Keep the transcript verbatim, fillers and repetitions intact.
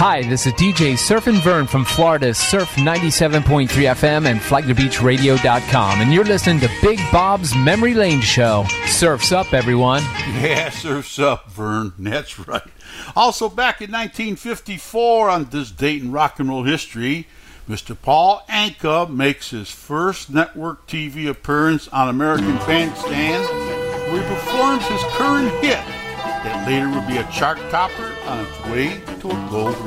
Hi, this is D J Surfin' Vern from Florida's Surf ninety-seven point three F M and Flagler Beach Radio dot com, and you're listening to Big Bob's Memory Lane Show. Surf's up, everyone. Yeah, surf's up, Vern. That's right. Also, back in nineteen fifty-four, on this date in rock and roll history, Mister Paul Anka makes his first network T V appearance on American Bandstand, where he performs his current hit that later would be a chart topper on its way to a gold